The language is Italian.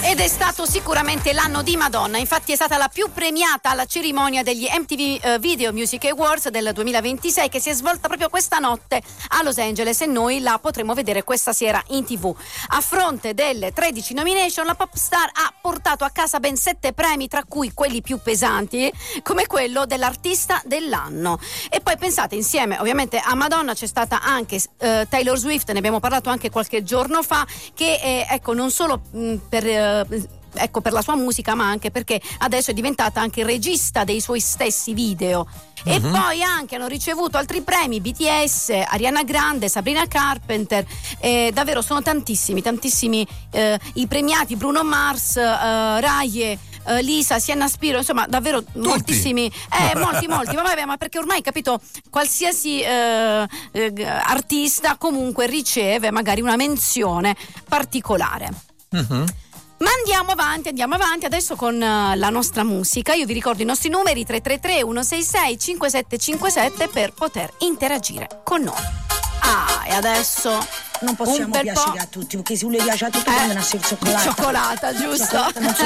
Ed è stato sicuramente l'anno di Madonna, infatti è stata la più premiata alla cerimonia degli MTV Video Music Awards del 2026, che si è svolta proprio questa notte a Los Angeles, e noi la potremo vedere questa sera in TV. A fronte delle 13 nomination, la pop star ha portato a casa ben 7 premi, tra cui quelli più pesanti, come quello dell'artista dell'anno. E poi pensate, insieme ovviamente a Madonna c'è stata anche Taylor Swift, ne abbiamo parlato anche qualche giorno fa, che ecco, non solo per la sua musica, ma anche perché adesso è diventata anche regista dei suoi stessi video. E poi anche hanno ricevuto altri premi BTS, Ariana Grande, Sabrina Carpenter, davvero sono tantissimi i premiati, Bruno Mars, Raye, Lisa, Sienna Spiro, insomma davvero tutti. Moltissimi, molti, vabbè, ma perché ormai, capito, qualsiasi artista comunque riceve magari una menzione particolare. Ma andiamo avanti adesso con la nostra musica. Io vi ricordo i nostri numeri: 333 166 5757 per poter interagire con noi. E adesso non possiamo piacere a tutti, perché se lui piace a tutti quando nasce il cioccolato. Cioccolata, giusto? Non si